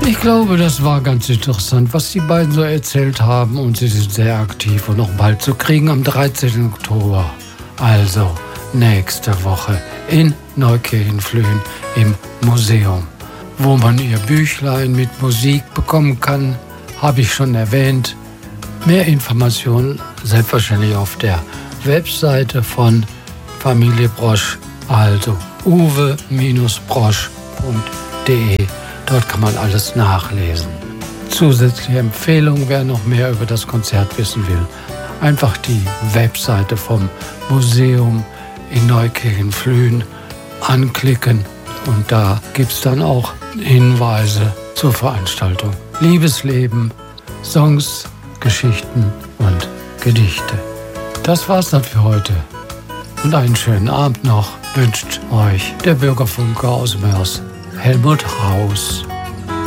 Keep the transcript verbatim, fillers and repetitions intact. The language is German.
Ich glaube, das war ganz interessant, was die beiden so erzählt haben, und sie sind sehr aktiv und noch bald zu kriegen am dreizehnten Oktober. Also nächste Woche in Neukirchen-Flühen im Museum. Wo man ihr Büchlein mit Musik bekommen kann, habe ich schon erwähnt. Mehr Informationen selbstverständlich auf der Webseite von Familie Brosch, also uwe Brosch punkt de. Dort kann man alles nachlesen. Zusätzliche Empfehlungen, wer noch mehr über das Konzert wissen will, einfach die Webseite vom Museum in Neukirchen-Flühen anklicken und da gibt es dann auch Hinweise zur Veranstaltung. Liebesleben, Songs, Geschichten und Gedichte. Das war's dann für heute. Und einen schönen Abend noch wünscht euch der Bürgerfunker aus Mörs, Helmut Haus.